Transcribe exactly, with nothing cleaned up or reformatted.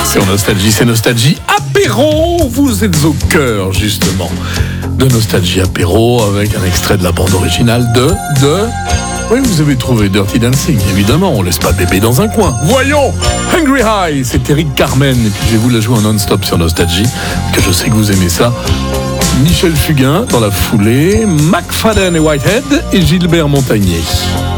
Sur Nostalgie, c'est Nostalgie Apéro. Vous êtes au cœur, justement, de Nostalgie Apéro avec un extrait de la bande originale de... de... Oui, vous avez trouvé Dirty Dancing, évidemment, on laisse pas bébé dans un coin. Voyons, Hungry High, c'est Eric Carmen, et puis je vais vous la jouer en non-stop sur Nostalgie, parce que je sais que vous aimez ça. Michel Fugain dans la foulée, McFadden et Whitehead et Gilbert Montagnier.